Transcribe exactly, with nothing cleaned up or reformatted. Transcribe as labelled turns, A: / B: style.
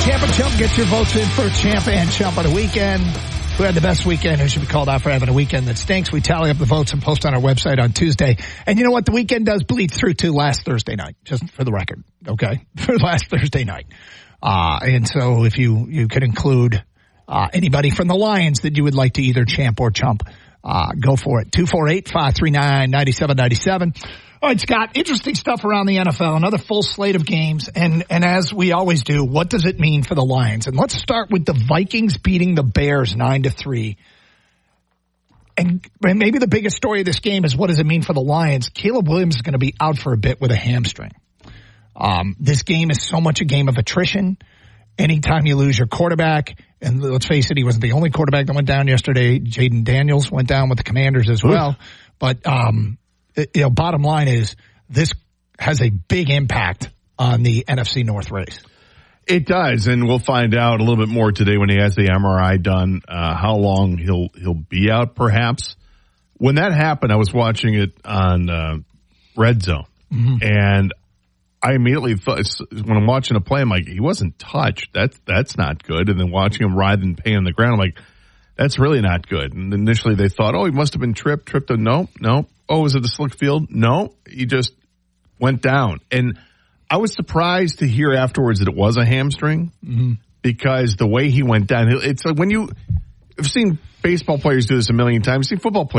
A: Champ and Chump, get your votes in for Champ and Chump on the weekend. Who had the best weekend? Who should be called out for having a weekend that stinks? We tally up the votes and post on our website on Tuesday. And you know what? The weekend does bleed through to last Thursday night, just for the record. Okay? For last Thursday night. Uh, and so if you, you could include, uh, anybody from the Lions that you would like to either champ or chump, uh, go for it. two four eight, five three nine, nine seven nine seven. All right, Scott, interesting stuff around the N F L. Another full slate of games. And, and as we always do, what does it mean for the Lions? And let's start with the Vikings beating the Bears nine to three. And maybe the biggest story of this game is what does it mean for the Lions? Caleb Williams is going to be out for a bit with a hamstring. Um, this game is so much a game of attrition. Anytime you lose your quarterback, and let's face it, he wasn't the only quarterback that went down yesterday. Jaden Daniels went down with the Commanders as well. Oof. But, um, you know, bottom line is this has a big impact on the N F C North race.
B: It does, and we'll find out a little bit more today when he has the M R I done, uh, how long he'll he'll be out, perhaps. When that happened, I was watching it on uh, Red Zone, mm-hmm. and I immediately thought, when I'm watching a play, I'm like, he wasn't touched. That's, that's not good. And then watching him writhe in pain on the ground, I'm like, that's really not good. And initially they thought, oh, he must have been tripped, tripped. No, no. Oh, was it the slick field? No, he just went down. And I was surprised to hear afterwards that it was a hamstring, mm-hmm. because the way he went down, it's like when you, I've seen baseball players do this a million times, I've seen football players